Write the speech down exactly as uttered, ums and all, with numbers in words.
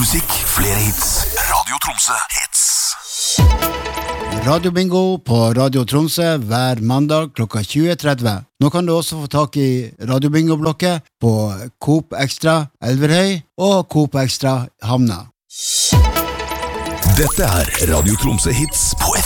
musikk, flere hits. Radio Tromsø hits. Radio Bingo på Radio Tromsø hver mandag klokka tjue tretti. Nå kan du også få tak i Radio Bingo-blokket på Coop Extra Elverhøy og Coop Extra Hamna. Dette er Radio Tromsø hits på